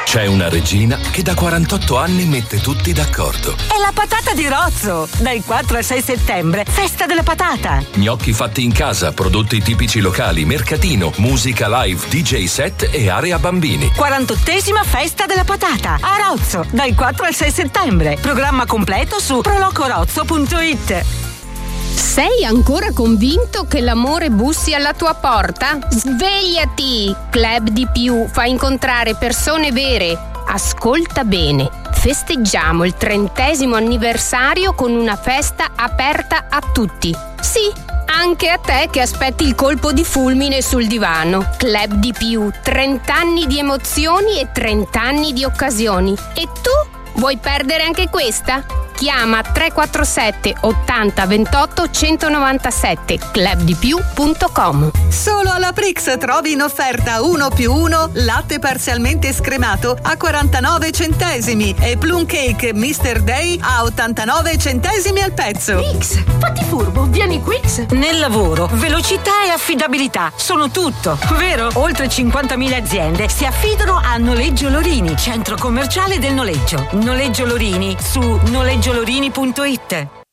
C'è una regina che da 48 anni mette tutti d'accordo. È la patata di Rozzo! Dal 4 al 6 settembre, festa della patata! Gnocchi fatti in casa, prodotti tipici locali, mercatino, musica live, DJ set e area bambini. 48esima festa della patata a Rozzo, dal 4 al 6 settembre. Programma completo su prolocorozzo.it. Sei ancora convinto che l'amore bussi alla tua porta? Svegliati! Club di Più fa incontrare persone vere. Ascolta bene. Festeggiamo il 30° anniversario con una festa aperta a tutti. Sì, anche a te che aspetti il colpo di fulmine sul divano. Club di Più, 30 anni di emozioni e 30 anni di occasioni. E tu? Vuoi perdere anche questa? Chiama 347 80 28 197 clubdipiù.com. Solo alla Prix trovi in offerta 1+1 latte parzialmente scremato a 49 centesimi e plum cake Mr. Day a 89 centesimi al pezzo. Prix, fatti furbo, vieni qui. Nel lavoro, velocità e affidabilità sono tutto, vero? Oltre 50.000 aziende si affidano a Noleggio Lorini, centro commerciale del noleggio. Noleggio Lorini su noleggiolorini.it.